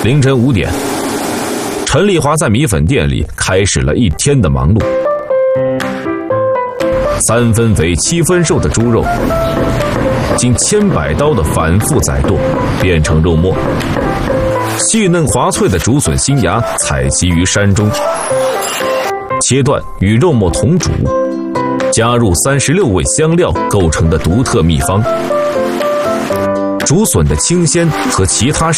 凌晨5点，陈丽华在米粉店里开始了一天的忙碌。3分肥7分瘦的猪肉，经千百刀的反复宰剁，变成肉末。细嫩滑脆的竹笋新芽采集于山中，切断与肉末同煮，加入36味香料构成的独特秘方。竹笋的清鲜和其他